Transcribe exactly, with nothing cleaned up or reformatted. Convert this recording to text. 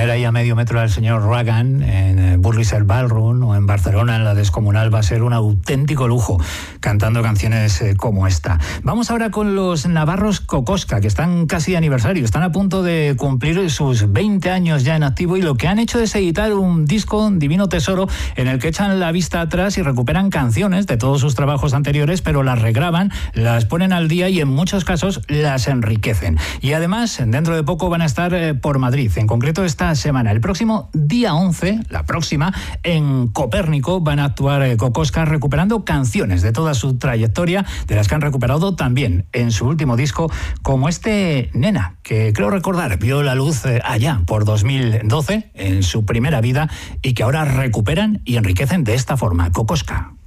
tener ahí a medio metro al señor Ragan en Burrisel Ballroom o en Barcelona en la Descomunal va a ser un auténtico lujo cantando canciones como esta. Vamos ahora con los navarros Kokoska, que están casi de aniversario, están a punto de cumplir sus veinte años ya en activo y lo que han hecho es editar un disco, un divino tesoro, en el que echan la vista atrás y recuperan canciones de todos sus trabajos anteriores, pero las regraban, las ponen al día y en muchos casos las enriquecen. Y además, dentro de poco van a estar eh, por Madrid, en concreto esta semana. El próximo día once, la próxima, en Copérnico van a actuar eh, Kokoska recuperando canciones de toda su trayectoria, de las que han recuperado también en su último disco, como este Nena, que creo recordar vio la luz eh, allá por dos mil doce, en su primera vida, y que ahora recuperan y enriquecen de esta forma. Kokoska.